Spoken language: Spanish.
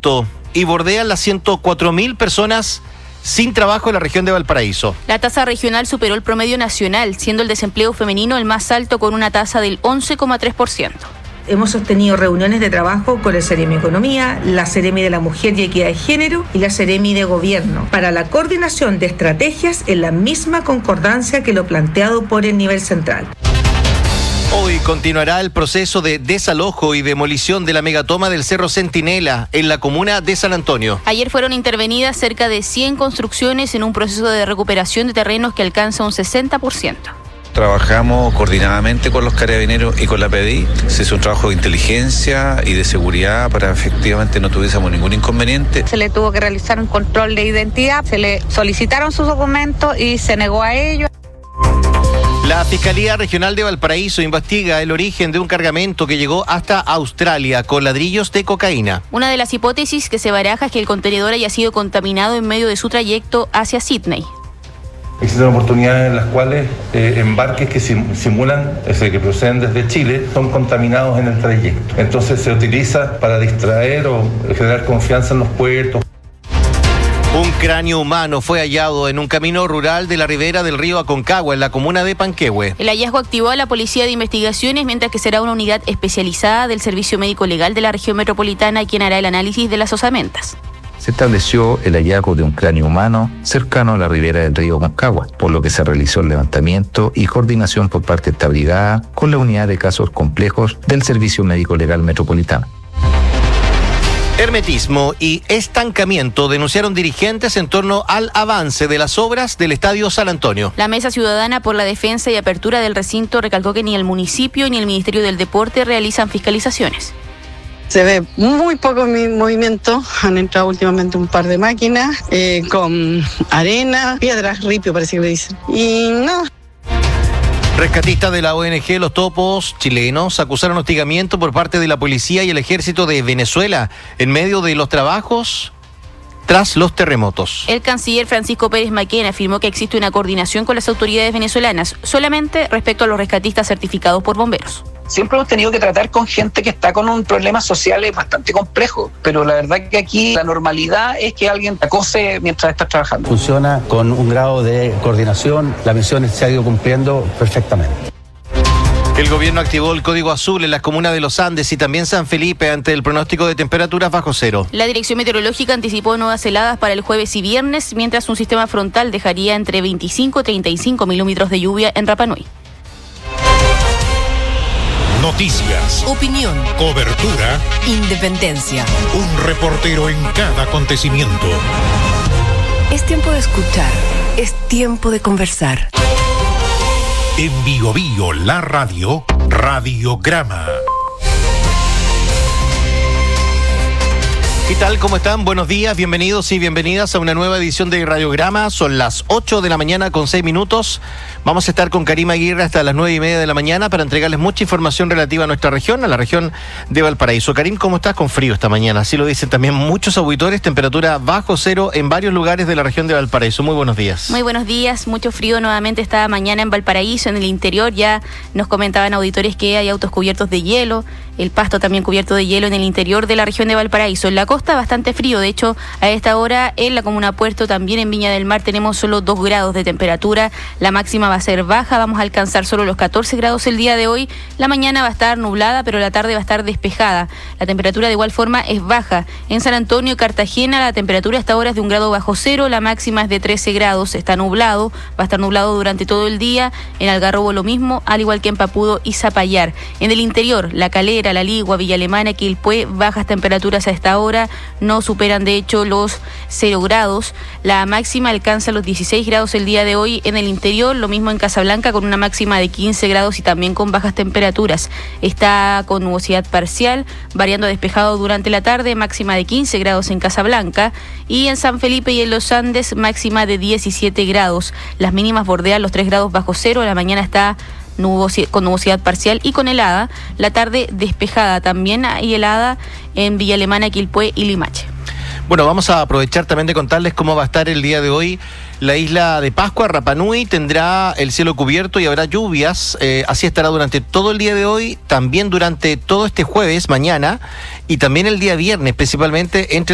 aumento y bordean las 104.000 personas sin trabajo en la región de Valparaíso. La tasa regional superó el promedio nacional, siendo el desempleo femenino el más alto con una tasa del 11,3%. Hemos sostenido reuniones de trabajo con el Seremi Economía, la Seremi de la Mujer y Equidad de Género y la Seremi de Gobierno para la coordinación de estrategias en la misma concordancia que lo planteado por el nivel central. Hoy continuará el proceso de desalojo y demolición de la megatoma del Cerro Centinela en la comuna de San Antonio. Ayer fueron intervenidas cerca de 100 construcciones en un proceso de recuperación de terrenos que alcanza un 60%. Trabajamos coordinadamente con los carabineros y con la PDI. Se hizo un trabajo de inteligencia y de seguridad para efectivamente no tuviésemos ningún inconveniente. Se le tuvo que realizar un control de identidad, se le solicitaron sus documentos y se negó a ello. La Fiscalía Regional de Valparaíso investiga el origen de un cargamento que llegó hasta Australia con ladrillos de cocaína. Una de las hipótesis que se baraja es que el contenedor haya sido contaminado en medio de su trayecto hacia Sydney. Existen oportunidades en las cuales embarques que simulan, que proceden desde Chile, son contaminados en el trayecto. Entonces se utiliza para distraer o generar confianza en los puertos. Un cráneo humano fue hallado en un camino rural de la ribera del río Aconcagua, en la comuna de Panquehue. El hallazgo activó a la Policía de Investigaciones, mientras que será una unidad especializada del Servicio Médico Legal de la región metropolitana quien hará el análisis de las osamentas. Se estableció el hallazgo de un cráneo humano cercano a la ribera del río Aconcagua, por lo que se realizó el levantamiento y coordinación por parte de esta brigada con la unidad de casos complejos del Servicio Médico Legal Metropolitano. Hermetismo y estancamiento denunciaron dirigentes en torno al avance de las obras del Estadio San Antonio. La Mesa Ciudadana por la Defensa y Apertura del Recinto recalcó que ni el municipio ni el Ministerio del Deporte realizan fiscalizaciones. Se ve muy poco movimiento, han entrado últimamente un par de máquinas con arena, piedras, ripio parece que le dicen, y nada. Rescatistas de la ONG Los Topos chilenos acusaron hostigamiento por parte de la policía y el ejército de Venezuela en medio de los trabajos tras los terremotos. El canciller Francisco Pérez Maquena afirmó que existe una coordinación con las autoridades venezolanas, solamente respecto a los rescatistas certificados por bomberos. Siempre hemos tenido que tratar con gente que está con un problema social bastante complejo, pero la verdad que aquí la normalidad es que alguien acose mientras está trabajando. Funciona con un grado de coordinación, la misión se ha ido cumpliendo perfectamente. El gobierno activó el código azul en las comunas de Los Andes y también San Felipe ante el pronóstico de temperaturas bajo cero. La Dirección Meteorológica anticipó nuevas heladas para el jueves y viernes, mientras un sistema frontal dejaría entre 25 y 35 milímetros de lluvia en Rapa Nui. Noticias, opinión, cobertura, independencia. Un reportero en cada acontecimiento. Es tiempo de escuchar, es tiempo de conversar. En Bio Bio, la radio, Radiograma. ¿Qué tal? ¿Cómo están? Buenos días, bienvenidos y bienvenidas a una nueva edición de Radiograma. Son las 8 de la mañana con 6 minutos. Vamos a estar con Karima Aguirre hasta las 9:30 de la mañana para entregarles mucha información relativa a nuestra región, a la región de Valparaíso. Karim, ¿cómo estás? Con frío esta mañana, así lo dicen también muchos auditores, temperatura bajo cero en varios lugares de la región de Valparaíso. Muy buenos días. Muy buenos días, mucho frío nuevamente esta mañana en Valparaíso, en el interior. Ya nos comentaban auditores que hay autos cubiertos de hielo, el pasto también cubierto de hielo en el interior de la región de Valparaíso. En la costa bastante frío, de hecho a esta hora en la comuna Puerto, también en Viña del Mar tenemos solo 2 grados de temperatura, la máxima va a ser baja, vamos a alcanzar solo los 14 grados el día de hoy, la mañana va a estar nublada pero la tarde va a estar despejada, la temperatura de igual forma es baja. En San Antonio y Cartagena la temperatura hasta ahora es de 1 grado bajo cero, la máxima es de 13 grados, está nublado, va a estar nublado durante todo el día, en Algarrobo lo mismo, al igual que en Papudo y Zapallar. En el interior, La Calera, La Ligua, Villa Alemana, Quilpué, bajas temperaturas a esta hora, no superan de hecho los 0 grados. La máxima alcanza los 16 grados el día de hoy en el interior, lo mismo en Casablanca con una máxima de 15 grados y también con bajas temperaturas. Está con nubosidad parcial, variando a despejado durante la tarde, máxima de 15 grados en Casablanca, y en San Felipe y en Los Andes máxima de 17 grados. Las mínimas bordean los 3 grados bajo cero, la mañana está con nubosidad parcial y con helada, la tarde despejada, también hay helada en Villa Alemana, Quilpué y Limache. Bueno, vamos a aprovechar también de contarles cómo va a estar el día de hoy la isla de Pascua. Rapa Nui tendrá el cielo cubierto y habrá lluvias, así estará durante todo el día de hoy, también durante todo este jueves, mañana, y también el día viernes, principalmente entre